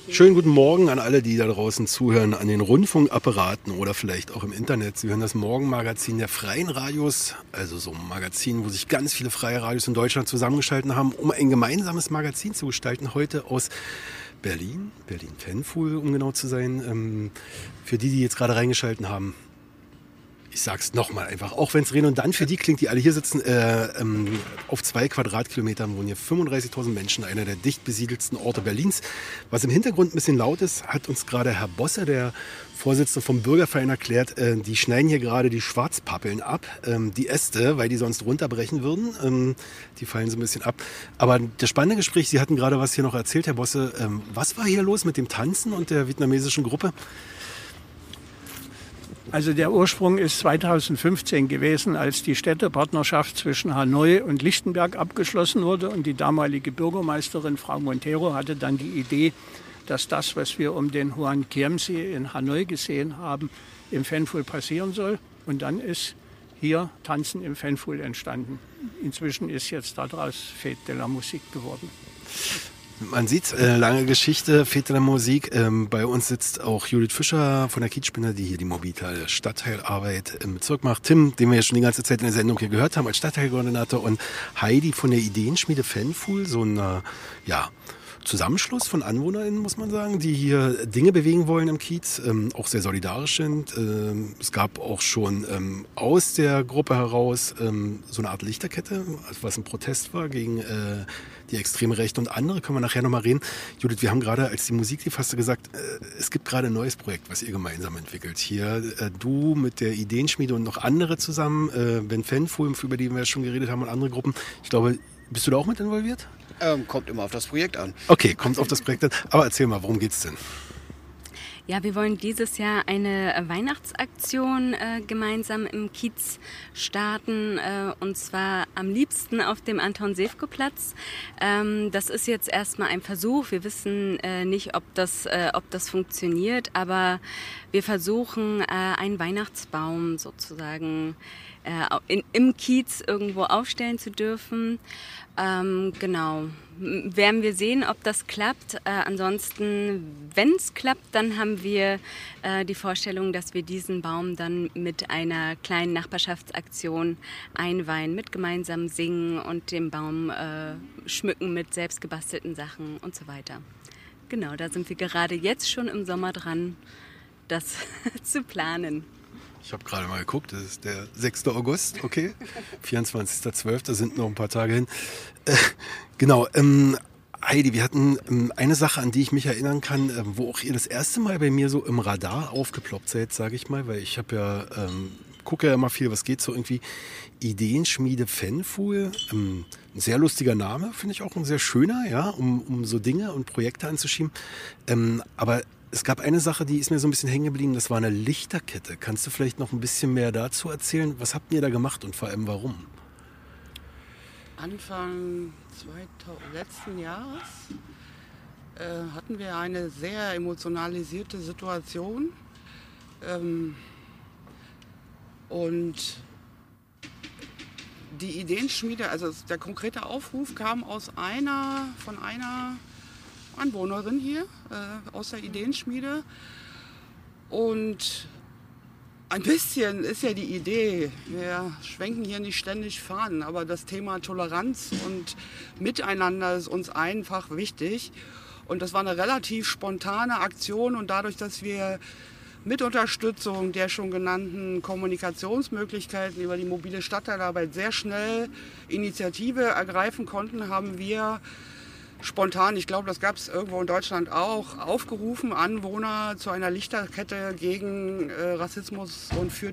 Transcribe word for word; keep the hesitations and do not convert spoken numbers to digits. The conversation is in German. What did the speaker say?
Schönen guten Morgen an alle, die da draußen zuhören, an den Rundfunkapparaten oder vielleicht auch im Internet. Sie hören das Morgenmagazin der Freien Radios, also so ein Magazin, wo sich ganz viele freie Radios in Deutschland zusammengeschaltet haben, um ein gemeinsames Magazin zu gestalten. Heute aus Berlin, Berlin-Fanful, um genau zu sein. Für die, die jetzt gerade reingeschalten haben, ich sag's nochmal einfach, auch wenn es redundant für die klingt, die alle hier sitzen, äh, ähm, auf zwei Quadratkilometern wohnen hier fünfunddreißigtausend Menschen, einer der dicht besiedelsten Orte Berlins. Was im Hintergrund ein bisschen laut ist, hat uns gerade Herr Bosse, der Vorsitzende vom Bürgerverein, erklärt, äh, die schneiden hier gerade die Schwarzpappeln ab, ähm, die Äste, weil die sonst runterbrechen würden. Ähm, die fallen so ein bisschen ab. Aber das spannende Gespräch, Sie hatten gerade was hier noch erzählt, Herr Bosse. Ähm, was war hier los mit dem Tanzen und der vietnamesischen Gruppe? Also der Ursprung ist zweitausendfünfzehn gewesen, als die Städtepartnerschaft zwischen Hanoi und Lichtenberg abgeschlossen wurde. Und die damalige Bürgermeisterin, Frau Montero, hatte dann die Idee, dass das, was wir um den Hoan Kiem See in Hanoi gesehen haben, im Fanful passieren soll. Und dann ist hier Tanzen im Fanful entstanden. Inzwischen ist jetzt daraus Fête de la Musique geworden. Man sieht, äh, lange Geschichte, Fête de la Musique. Ähm, bei uns sitzt auch Judith Fischer von der Kiezspinner, die hier die mobile Stadtteilarbeit im Bezirk macht. Tim, den wir ja schon die ganze Zeit in der Sendung hier gehört haben als Stadtteilkoordinator. Und Heidi von der Ideenschmiede Fanful, so ein äh, ja, Zusammenschluss von AnwohnerInnen, muss man sagen, die hier Dinge bewegen wollen im Kiez, ähm, auch sehr solidarisch sind. Ähm, es gab auch schon ähm, aus der Gruppe heraus ähm, so eine Art Lichterkette, was ein Protest war gegen äh, die extreme Rechte und andere, können wir nachher nochmal reden. Judith, wir haben gerade, als die Musik lief, hast du gesagt, äh, es gibt gerade ein neues Projekt, was ihr gemeinsam entwickelt. Hier äh, du mit der Ideenschmiede und noch andere zusammen, äh, Ben Fanful, über die wir ja schon geredet haben und andere Gruppen. Ich glaube, bist du da auch mit involviert? Ähm, kommt immer auf das Projekt an. Okay, kommt auf das Projekt an. Aber erzähl mal, worum geht's denn? Ja, wir wollen dieses Jahr eine Weihnachtsaktion äh, gemeinsam im Kiez starten, äh, und zwar am liebsten auf dem Anton-Sewko-Platz. Ähm, das ist jetzt erstmal ein Versuch. Wir wissen äh, nicht, ob das, äh, ob das funktioniert, aber wir versuchen, äh, einen Weihnachtsbaum sozusagen äh, in, im Kiez irgendwo aufstellen zu dürfen. Ähm, genau. Werden wir sehen, ob das klappt. Äh, ansonsten, wenn es klappt, dann haben wir äh, die Vorstellung, dass wir diesen Baum dann mit einer kleinen Nachbarschaftsaktion einweihen, mit gemeinsam singen und den Baum äh, schmücken mit selbst gebastelten Sachen und so weiter. Genau, da sind wir gerade jetzt schon im Sommer dran, das zu planen. Ich habe gerade mal geguckt, das ist der sechster August, okay, vierundzwanzigster zwölfter sind noch ein paar Tage hin. Äh, genau, ähm, Heidi, wir hatten ähm, eine Sache, an die ich mich erinnern kann, äh, wo auch ihr das erste Mal bei mir so im Radar aufgeploppt seid, sage ich mal, weil ich habe ja, ähm, gucke ja immer viel, was geht so irgendwie, Ideenschmiede Fanful, ähm, ein sehr lustiger Name, finde ich auch ein sehr schöner, ja, um, um so Dinge und Projekte anzuschieben, ähm, aber es gab eine Sache, die ist mir so ein bisschen hängen geblieben, das war eine Lichterkette. Kannst du vielleicht noch ein bisschen mehr dazu erzählen? Was habt ihr da gemacht und vor allem warum? Anfang zweitausend, letzten Jahres äh, hatten wir eine sehr emotionalisierte Situation. Ähm, und die Ideenschmiede, also der konkrete Aufruf kam aus einer, von einer Anwohnerin hier äh, aus der Ideenschmiede. Und ein bisschen ist ja die Idee, wir schwenken hier nicht ständig Fahnen, aber das Thema Toleranz und Miteinander ist uns einfach wichtig. Und das war eine relativ spontane Aktion und dadurch, dass wir mit Unterstützung der schon genannten Kommunikationsmöglichkeiten über die mobile Stadtteilarbeit sehr schnell Initiative ergreifen konnten, haben wir spontan, ich glaube, das gab es irgendwo in Deutschland auch, aufgerufen, Anwohner zu einer Lichterkette gegen äh, Rassismus und für